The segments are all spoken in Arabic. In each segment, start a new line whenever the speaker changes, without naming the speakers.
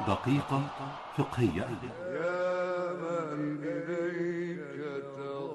دقيقة فقهية.
يا من إليك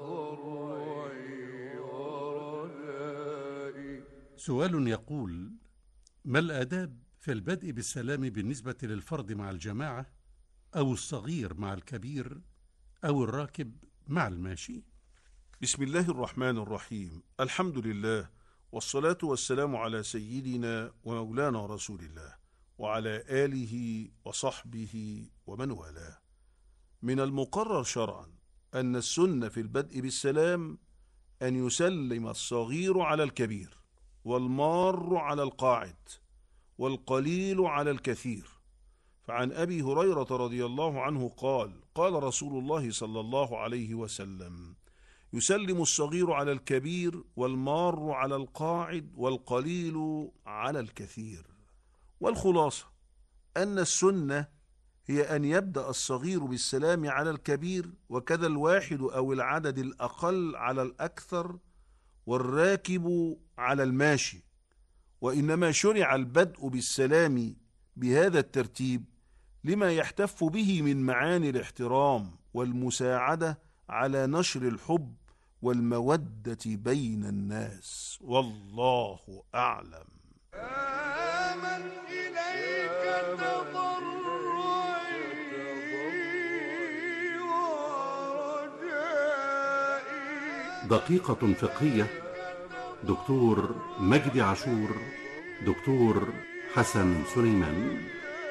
تضرعي ورجائي.
سؤال يقول: ما الآداب في البدء بالسلام بالنسبة للفرد مع الجماعة، أو الصغير مع الكبير، أو الراكب مع الماشي؟
بسم الله الرحمن الرحيم. الحمد لله، والصلاة والسلام على سيدنا ومولانا رسول الله وعلى آله وصحبه ومن والاه. من المقرر شرعا أن السنة في البدء بالسلام أن يسلم الصغير على الكبير، والمار على القاعد، والقليل على الكثير. فعن أبي هريرة رضي الله عنه قال: قال رسول الله صلى الله عليه وسلم: يسلم الصغير على الكبير، والمار على القاعد، والقليل على الكثير. والخلاصة أن السنة هي أن يبدأ الصغير بالسلام على الكبير، وكذا الواحد أو العدد الأقل على الأكثر، والراكب على الماشي. وإنما شرع البدء بالسلام بهذا الترتيب لما يحتف به من معاني الاحترام والمساعدة على نشر الحب والمودة بين الناس، والله أعلم.
من إليك تضرعي ورجائي.
دقيقة فقهية. دكتور مجدي عاشور، دكتور حسن سليمان.